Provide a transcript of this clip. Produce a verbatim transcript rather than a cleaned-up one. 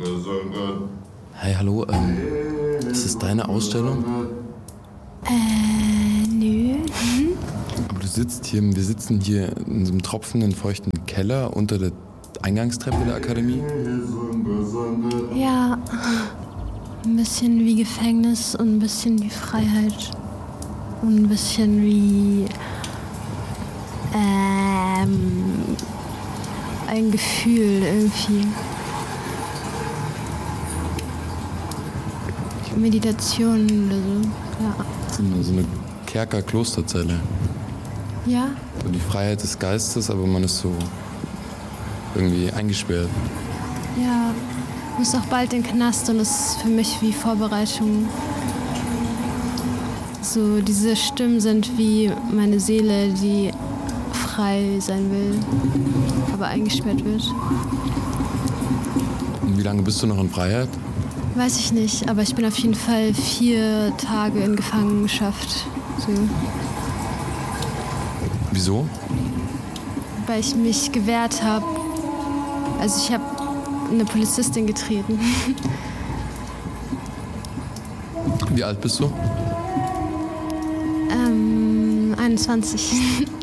Hey, hallo, ähm, ist das deine Ausstellung? Äh, nö. Mhm. Aber du sitzt hier, wir sitzen hier in so einem tropfenden, feuchten Keller unter der Eingangstreppe der Akademie. Ja, ein bisschen wie Gefängnis und ein bisschen wie Freiheit. Und ein bisschen wie, ähm, ein Gefühl irgendwie. Meditation oder so, ja. So eine, so eine Kerker-Klosterzelle. Ja? So die Freiheit des Geistes, aber man ist so irgendwie eingesperrt. Ja, ich muss auch bald in den Knast und das ist für mich wie Vorbereitung. So, diese Stimmen sind wie meine Seele, die frei sein will, aber eingesperrt wird. Und wie lange bist du noch in Freiheit? Weiß ich nicht, aber ich bin auf jeden Fall vier Tage in Gefangenschaft. So. Wieso? Weil ich mich gewehrt habe. Also ich habe eine Polizistin getreten. Wie alt bist du? ähm, einundzwanzig.